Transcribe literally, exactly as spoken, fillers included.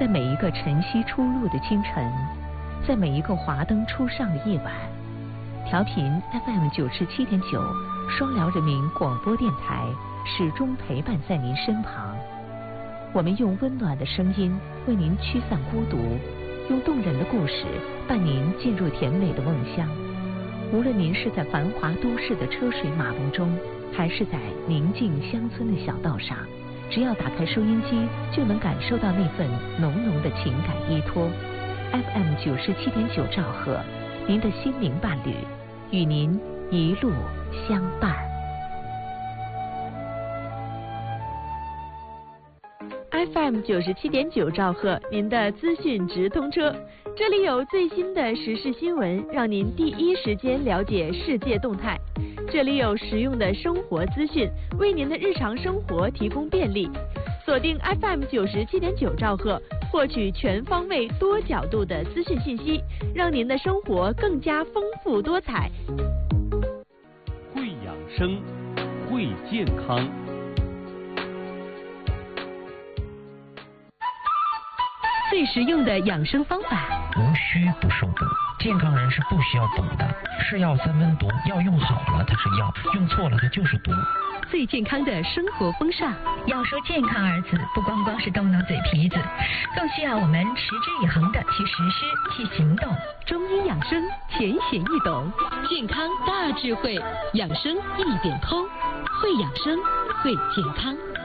在每一个晨曦初入的清晨，在每一个华灯初上的夜晚，调频 F M 九十七点九，双辽人民广播电台始终陪伴在您身旁。我们用温暖的声音为您驱散孤独，用动人的故事伴您进入甜美的梦乡。无论您是在繁华都市的车水马龙中，还是在宁静乡村的小道上，只要打开收音机，就能感受到那份浓浓的情感依托。F M 九十七点九兆赫，您的心灵伴侣，与您一路相伴。 F M 九十七点九兆赫，您的资讯直通车，这里有最新的时事新闻，让您第一时间了解世界动态。这里有实用的生活资讯，为您的日常生活提供便利。锁定 F M 九十七点九兆赫，获取全方位、多角度的资讯信息，让您的生活更加丰富多彩。 会养生，会健康。 最实用的养生方法， 无需不受毒。健康人是不需要毒的，是药三分毒，药用好了它是药，用错了它就是毒。 最健康的生活风尚， 要说健康二字，不光光是动动嘴皮子，更需要我们持之以恒的去实施、去行动。 中医养生浅显易懂，健康大智慧，养生一点通，会养生，会健康。